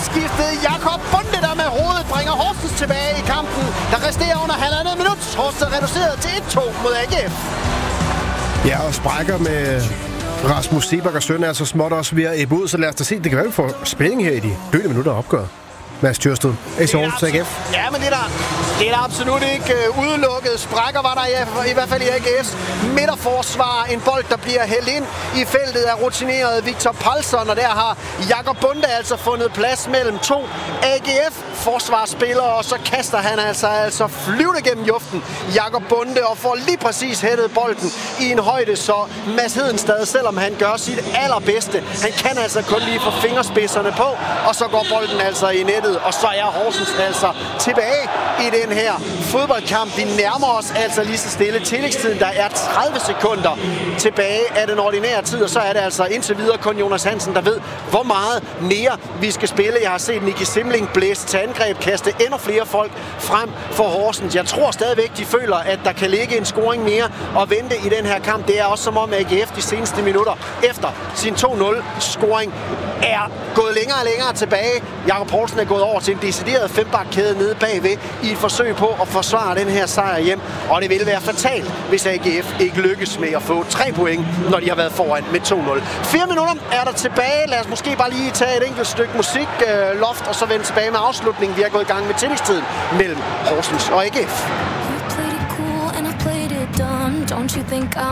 skiftet Jakob Bonde, der med hovedet bringer Horsens tilbage i kampen. Der resterer under halvandet minut. Horsens er reduceret til 1-2 mod AGF. Ja, og sprækker med Rasmus Seberg og Søn er så småt også ved at æbbe ud, så lad os da se. Det kan være, vi får spænding her i de 20 minutter opgør. Mads Tjørsted, AC Horsens AGF. Ja, men det er der absolut ikke udelukket. Sprækker var der i hvert fald i AGF's midterforsvar. En bold, der bliver hældt ind i feltet af rutineret Victor Palsson, og der har Jakob Bonde altså fundet plads mellem to AGF-forsvarsspillere, og så kaster han altså flyvende gennem luften, Jakob Bonde, og får lige præcis hættet bolden i en højde, så Mads Hedenstad, selvom han gør sit allerbedste, han kan altså kun lige få fingerspidserne på, og så går bolden altså i nettet. Og så er Horsens altså tilbage i den her fodboldkamp. Vi nærmer os altså lige så stille tillægstiden. Der er 30 sekunder tilbage af den ordinære tid, og så er det altså indtil videre kun Jonas Hansen, der ved, hvor meget mere vi skal spille. Jeg har set Nicky Simling blæse til angreb, kaste endnu flere folk frem for Horsens. Jeg tror stadigvæk, de føler, at der kan ligge en scoring mere og vente i den her kamp. Det er også som om AGF de seneste minutter efter sin 2-0-scoring er gået længere og længere tilbage. Jakob Poulsen er gået over til en decideret fembakkæde nede bagved i et forsøg på at forsvare den her sejr hjem. Og det vil være fatalt, hvis AGF ikke lykkes med at få 3 point, når de har været foran med 2-0. 4 minutter er der tilbage. Lad os måske bare lige tage et enkelt stykke musik, loft, og så vende tilbage med afslutningen. Vi er gået i gang med tillægstiden mellem Horsens og AGF.